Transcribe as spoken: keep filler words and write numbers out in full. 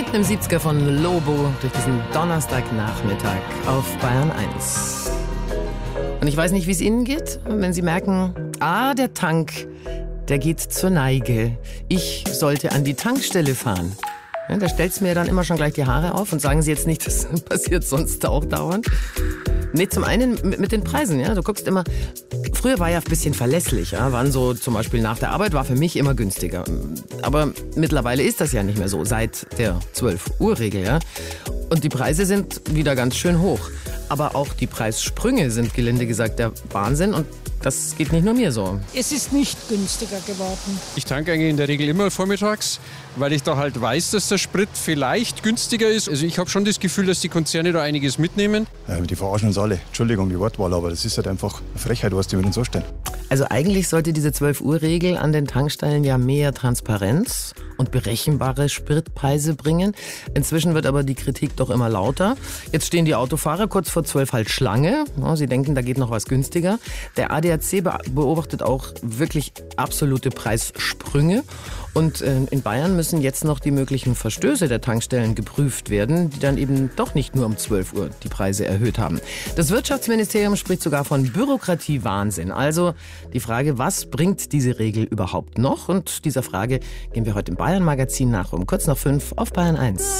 Mitten im siebziger von Lobo durch diesen Donnerstagnachmittag auf Bayern eins. Und ich weiß nicht, wie es Ihnen geht, wenn Sie merken, ah, der Tank, der geht zur Neige. Ich sollte an die Tankstelle fahren. Ja, da stellt es mir dann immer schon gleich die Haare auf und sagen Sie jetzt nicht, das passiert sonst auch dauernd. Nee, zum einen mit, mit den Preisen, ja. Du guckst immer, früher war ja ein bisschen verlässlich, ja. Waren so zum Beispiel nach der Arbeit war für mich immer günstiger. Aber mittlerweile ist das ja nicht mehr so, seit der zwölf-Uhr-Regel, ja. Und die Preise sind wieder ganz schön hoch. Aber auch die Preissprünge sind, gelinde gesagt, der Wahnsinn. Und das geht nicht nur mir so. Es ist nicht günstiger geworden. Ich tanke eigentlich in der Regel immer vormittags, weil ich da halt weiß, dass der Sprit vielleicht günstiger ist. Also ich habe schon das Gefühl, dass die Konzerne da einiges mitnehmen. Ja, die verarschen uns alle. Entschuldigung, die Wortwahl, aber das ist halt einfach eine Frechheit, was die mit uns anstellen. Also eigentlich sollte diese zwölf-Uhr-Regel an den Tankstellen ja mehr Transparenz und berechenbare Spritpreise bringen. Inzwischen wird aber die Kritik doch immer lauter. Jetzt stehen die Autofahrer kurz vor zwölf halt Schlange. Ja, sie denken, da geht noch was günstiger. Der A D A C beobachtet auch wirklich absolute Preissprünge. Und äh, in Bayern müssen jetzt noch die möglichen Verstöße der Tankstellen geprüft werden, die dann eben doch nicht nur um zwölf Uhr die Preise erhöht haben. Das Wirtschaftsministerium spricht sogar von Bürokratiewahnsinn. Also die Frage, was bringt diese Regel überhaupt noch? Und dieser Frage gehen wir heute im Bayern-Magazin nach um kurz nach fünf auf Bayern eins.